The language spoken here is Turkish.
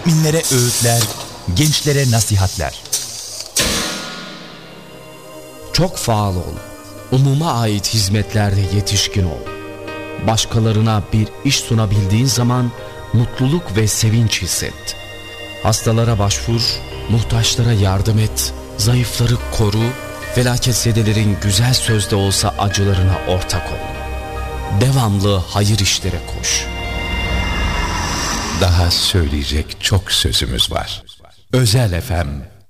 müminlere öğütler, gençlere nasihatler. Çok faal ol, umuma ait hizmetlerde yetişkin ol. Başkalarına bir iş sunabildiğin zaman mutluluk ve sevinç hisset. Hastalara başvur, muhtaçlara yardım et, zayıfları koru, felaketsedilerin güzel sözde olsa acılarına ortak ol. Devamlı hayır işlere koş. Daha söyleyecek çok sözümüz var. Özel FM